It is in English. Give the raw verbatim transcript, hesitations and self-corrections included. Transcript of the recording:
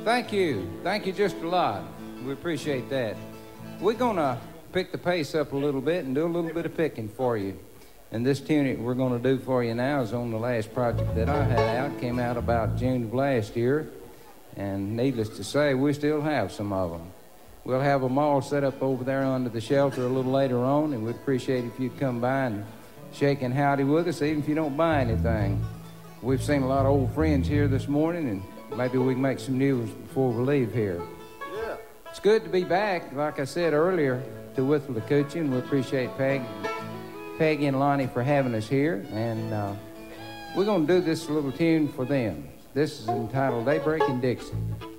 Thank you. Thank you just a lot. We appreciate that. We're going to pick the pace up a little bit and do a little bit of picking for you. And this tune that we're going to do for you now is on the last project that I had out. Came out about June of last year. And needless to say, we still have some of them. We'll have them all set up over there under the shelter a little later on, and we'd appreciate if you'd come by and shake and howdy with us, even if you don't buy anything. We've seen a lot of old friends here this morning, and maybe we can make some new ones before we leave here. Yeah. It's good to be back, like I said earlier, to Withlacoochee, and we appreciate Peg, Peggy and Lonnie for having us here. And uh, we're going to do this little tune for them. This is entitled Daybreak in Dixie.